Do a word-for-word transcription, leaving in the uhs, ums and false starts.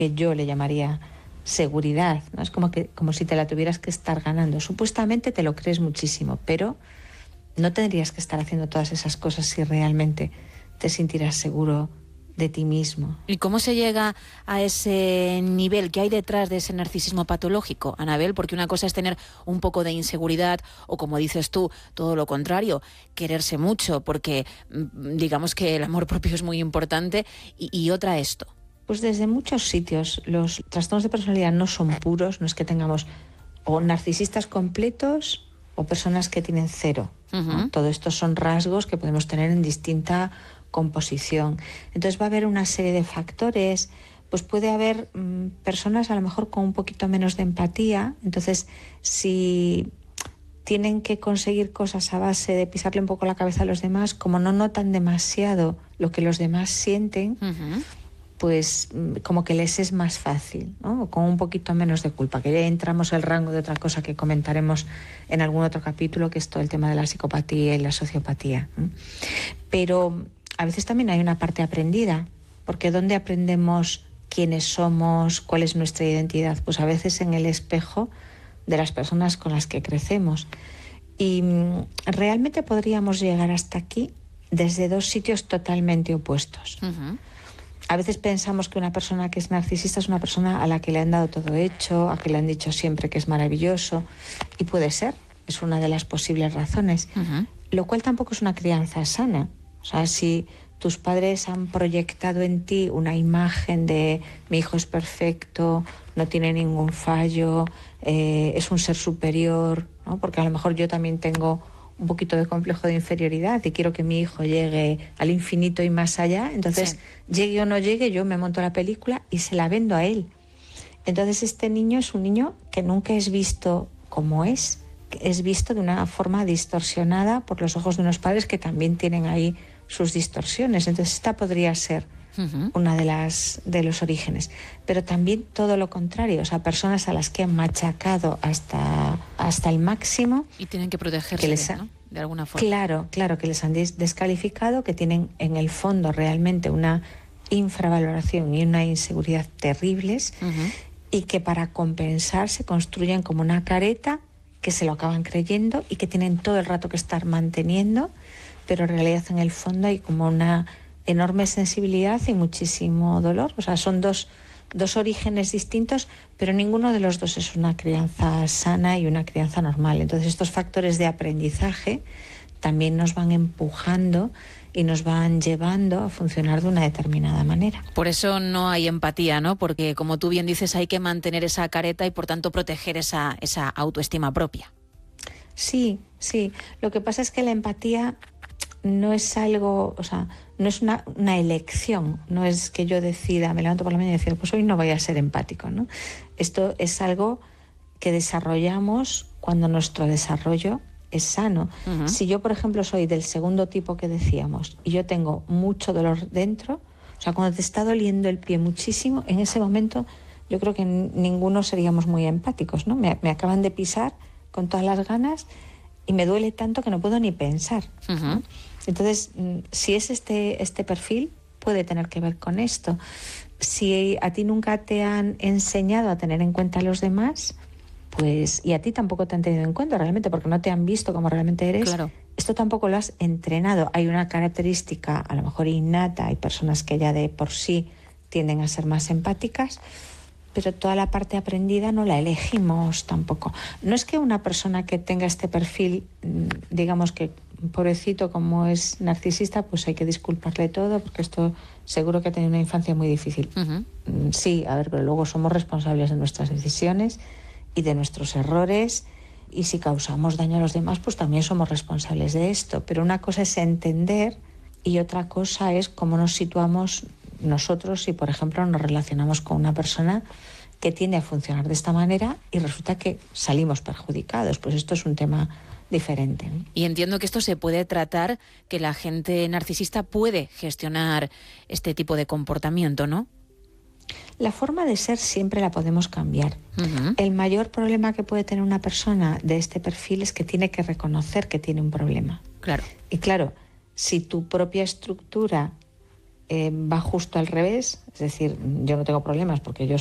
que yo le llamaría seguridad, ¿no? Es como que como si te la tuvieras que estar ganando. Supuestamente te lo crees muchísimo, pero no tendrías que estar haciendo todas esas cosas si realmente te sintieras seguro de ti mismo. ¿Y cómo se llega a ese nivel? ¿Qué hay detrás de ese narcisismo patológico, Anabel? Porque una cosa es tener un poco de inseguridad o, como dices tú, todo lo contrario, quererse mucho, porque digamos que el amor propio es muy importante, y, y otra esto. Pues desde muchos sitios. Los trastornos de personalidad no son puros, no es que tengamos o narcisistas completos o personas que tienen cero, ¿no? Uh-huh. Todo esto son rasgos que podemos tener en distinta composición. Entonces va a haber una serie de factores, pues puede haber mmm, personas a lo mejor con un poquito menos de empatía. Entonces, si tienen que conseguir cosas a base de pisarle un poco la cabeza a los demás, como no notan demasiado lo que los demás sienten, uh-huh. pues como que les es más fácil, ¿no? Con un poquito menos de culpa, que ya entramos el rango de otra cosa que comentaremos en algún otro capítulo, que es todo el tema de la psicopatía y la sociopatía. Pero a veces también hay una parte aprendida, porque ¿dónde aprendemos quiénes somos, cuál es nuestra identidad? Pues a veces en el espejo de las personas con las que crecemos. Y realmente podríamos llegar hasta aquí desde dos sitios totalmente opuestos. Uh-huh. A veces pensamos que una persona que es narcisista es una persona a la que le han dado todo hecho, a que le han dicho siempre que es maravilloso, y puede ser, es una de las posibles razones, uh-huh. lo cual tampoco es una crianza sana. O sea, si tus padres han proyectado en ti una imagen de mi hijo es perfecto, no tiene ningún fallo, eh, es un ser superior, ¿no? Porque a lo mejor yo también tengo un poquito de complejo de inferioridad y quiero que mi hijo llegue al infinito y más allá, entonces sí. llegue o no llegue, yo me monto la película y se la vendo a él. Entonces este niño es un niño que nunca es visto como es, es visto de una forma distorsionada por los ojos de unos padres que también tienen ahí sus distorsiones. Entonces esta podría ser uh-huh. una de las de los orígenes, pero también todo lo contrario, o sea, personas a las que han machacado hasta hasta el máximo y tienen que protegerse, que les ha, ¿no? De alguna forma. Claro, claro, que les han des- descalificado, que tienen en el fondo realmente una infravaloración y una inseguridad terribles, uh-huh. y que para compensar se construyen como una careta que se lo acaban creyendo y que tienen todo el rato que estar manteniendo, pero en realidad en el fondo hay como una enorme sensibilidad y muchísimo dolor. O sea, son dos, dos orígenes distintos, pero ninguno de los dos es una crianza sana y una crianza normal. Entonces estos factores de aprendizaje también nos van empujando y nos van llevando a funcionar de una determinada manera. Por eso no hay empatía, ¿no? Porque, como tú bien dices, hay que mantener esa careta y, por tanto, proteger esa, esa autoestima propia. Sí, sí. Lo que pasa es que la empatía no es algo, o sea, no es una, una elección, no es que yo decida, me levanto por la mañana y decido, pues hoy no voy a ser empático, ¿no? Esto es algo que desarrollamos cuando nuestro desarrollo es sano. Uh-huh. Si yo, por ejemplo, soy del segundo tipo que decíamos y yo tengo mucho dolor dentro, o sea, cuando te está doliendo el pie muchísimo, en ese momento yo creo que ninguno seríamos muy empáticos, ¿no? Me, me acaban de pisar con todas las ganas y me duele tanto que no puedo ni pensar, uh-huh. ¿no? Entonces, si es este, este perfil, puede tener que ver con esto. Si a ti nunca te han enseñado a tener en cuenta a los demás, pues, y a ti tampoco te han tenido en cuenta realmente, porque no te han visto como realmente eres, claro. Esto tampoco lo has entrenado. Hay una característica, a lo mejor innata, hay personas que ya de por sí tienden a ser más empáticas, pero toda la parte aprendida no la elegimos tampoco. No es que una persona que tenga este perfil, digamos que pobrecito como es narcisista, pues hay que disculparle todo, porque esto seguro que ha tenido una infancia muy difícil. Uh-huh. Sí, a ver, pero luego somos responsables de nuestras decisiones y de nuestros errores, y si causamos daño a los demás, pues también somos responsables de esto. Pero una cosa es entender y otra cosa es cómo nos situamos nosotros si, por ejemplo, nos relacionamos con una persona que tiende a funcionar de esta manera y resulta que salimos perjudicados. Pues esto es un tema diferente, ¿no? Y entiendo que esto se puede tratar, que la gente narcisista puede gestionar este tipo de comportamiento, ¿no? La forma de ser siempre la podemos cambiar. Uh-huh. El mayor problema que puede tener una persona de este perfil es que tiene que reconocer que tiene un problema. Claro. Y claro, si tu propia estructura eh, va justo al revés, es decir, yo no tengo problemas porque yo